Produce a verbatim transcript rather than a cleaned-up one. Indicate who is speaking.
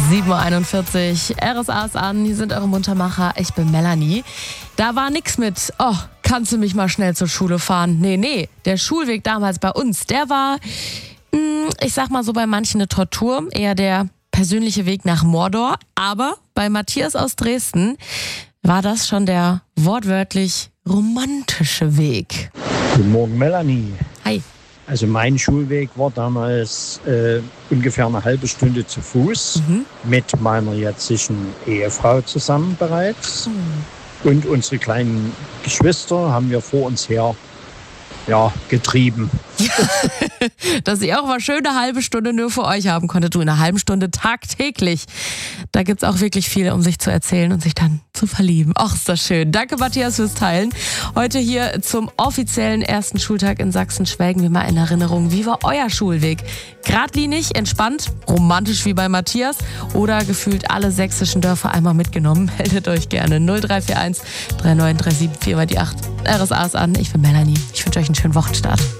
Speaker 1: sieben Uhr einundvierzig, R S A ist an, hier sind eure Muntermacher, ich bin Melanie. Da war nix mit, oh, kannst du mich mal schnell zur Schule fahren? Nee, nee, der Schulweg damals bei uns, der war, mh, ich sag mal so bei manchen eine Tortur, eher der persönliche Weg nach Mordor. Aber bei Matthias aus Dresden war das schon der wortwörtlich romantische Weg.
Speaker 2: Guten Morgen, Melanie.
Speaker 1: Hi.
Speaker 2: Also mein Schulweg war damals äh, ungefähr eine halbe Stunde zu Fuß
Speaker 1: Mhm.
Speaker 2: mit meiner jetzigen Ehefrau zusammen bereits. Mhm. Und unsere kleinen Geschwister haben wir vor uns her ja, getrieben.
Speaker 1: Dass ihr auch mal schön eine halbe Stunde nur für euch haben konntet. Du, in einer halben Stunde tagtäglich. Da gibt's auch wirklich viel, um sich zu erzählen und sich dann zu verlieben. Ach, ist das schön. Danke, Matthias, fürs Teilen. Heute hier zum offiziellen ersten Schultag in Sachsen schwelgen wir mal in Erinnerung. Wie war euer Schulweg? Geradlinig, entspannt, romantisch wie bei Matthias oder gefühlt alle sächsischen Dörfer einmal mitgenommen? Meldet euch gerne. null drei vier eins drei neun drei sieben vier mal die acht. R S A ist an. Ich bin Melanie. Ich wünsche euch einen schönen Wochenstart.